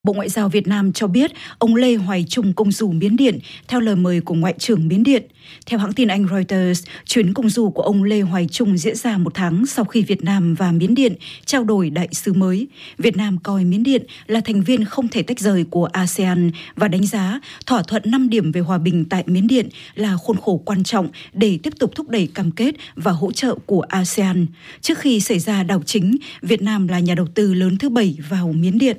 Bộ Ngoại giao Việt Nam cho biết ông Lê Hoài Trung công du Miến Điện theo lời mời của Ngoại trưởng Miến Điện. Theo hãng tin Anh Reuters, chuyến công du của ông Lê Hoài Trung diễn ra một tháng sau khi Việt Nam và Miến Điện trao đổi đại sứ mới. Việt Nam coi Miến Điện là thành viên không thể tách rời của ASEAN và đánh giá thỏa thuận 5 điểm về hòa bình tại Miến Điện là khuôn khổ quan trọng để tiếp tục thúc đẩy cam kết và hỗ trợ của ASEAN. Trước khi xảy ra đảo chính, Việt Nam là nhà đầu tư lớn thứ 7 vào Miến Điện.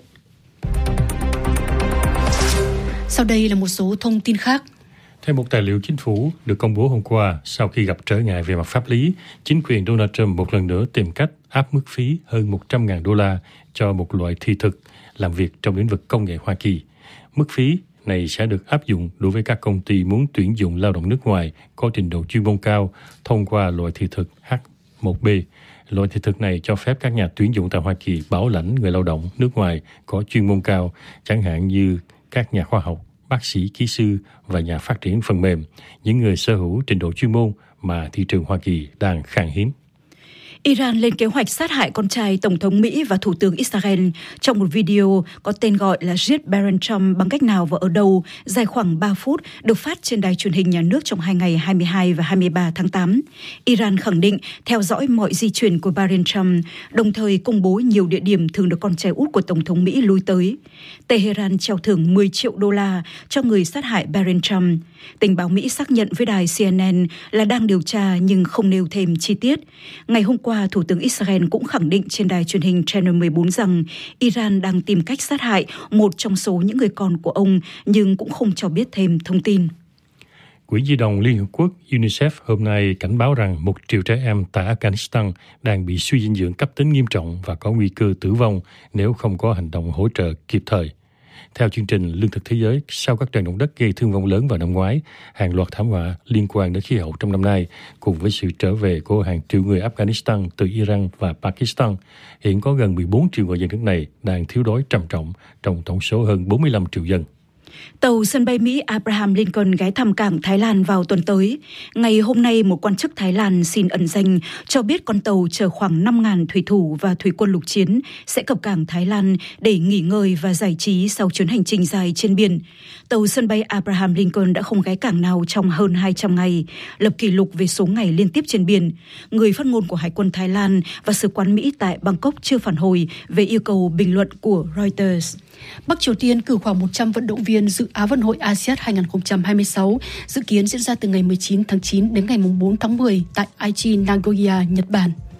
Sau đây là một số thông tin khác. Theo một tài liệu chính phủ được công bố hôm qua, sau khi gặp trở ngại về mặt pháp lý, chính quyền Donald Trump một lần nữa tìm cách áp mức phí hơn 100.000 đô la cho một loại thị thực làm việc trong lĩnh vực công nghệ Hoa Kỳ. Mức phí này sẽ được áp dụng đối với các công ty muốn tuyển dụng lao động nước ngoài có trình độ chuyên môn cao thông qua loại thị thực H1B. Loại thị thực này cho phép các nhà tuyển dụng tại Hoa Kỳ bảo lãnh người lao động nước ngoài có chuyên môn cao, chẳng hạn như các nhà khoa học, bác sĩ, kỹ sư và nhà phát triển phần mềm, những người sở hữu trình độ chuyên môn mà thị trường Hoa Kỳ đang khan hiếm. Iran lên kế hoạch sát hại con trai Tổng thống Mỹ và Thủ tướng Israel trong một video có tên gọi là Giết Barron Trump bằng cách nào và ở đâu, dài khoảng 3 phút, được phát trên đài truyền hình nhà nước trong 2 ngày 22 và 23 tháng 8. Iran khẳng định theo dõi mọi di chuyển của Barron Trump, đồng thời công bố nhiều địa điểm thường được con trai út của Tổng thống Mỹ lui tới. Tehran treo thưởng 10 triệu đô la cho người sát hại Barron Trump. Tình báo Mỹ xác nhận với đài CNN là đang điều tra nhưng không nêu thêm chi tiết. Ngày hôm qua, Thủ tướng Israel cũng khẳng định trên đài truyền hình Channel 14 rằng Iran đang tìm cách sát hại một trong số những người con của ông, nhưng cũng không cho biết thêm thông tin. Quỹ Nhi đồng Liên Hợp Quốc UNICEF hôm nay cảnh báo rằng 1 triệu trẻ em tại Afghanistan đang bị suy dinh dưỡng cấp tính nghiêm trọng và có nguy cơ tử vong nếu không có hành động hỗ trợ kịp thời. Theo chương trình Lương thực Thế giới, sau các trận động đất gây thương vong lớn vào năm ngoái, hàng loạt thảm họa liên quan đến khí hậu trong năm nay, cùng với sự trở về của hàng triệu người Afghanistan từ Iran và Pakistan, hiện có gần 14 triệu người dân nước này đang thiếu đói trầm trọng trong tổng số hơn 45 triệu dân. Tàu sân bay Mỹ Abraham Lincoln ghé thăm cảng Thái Lan vào tuần tới. Ngày hôm nay, một quan chức Thái Lan xin ẩn danh cho biết con tàu chở khoảng 5.000 thủy thủ và thủy quân lục chiến sẽ cập cảng Thái Lan để nghỉ ngơi và giải trí sau chuyến hành trình dài trên biển. Tàu sân bay Abraham Lincoln đã không ghé cảng nào trong hơn 200 ngày, lập kỷ lục về số ngày liên tiếp trên biển. Người phát ngôn của Hải quân Thái Lan và Sứ quán Mỹ tại Bangkok chưa phản hồi về yêu cầu bình luận của Reuters. Bắc Triều Tiên cử khoảng 100 vận động viên dự Á vận hội ASEAN 2026, dự kiến diễn ra từ ngày 19 tháng 9 đến ngày 4 tháng 10 tại Aichi, Nagoya, Nhật Bản.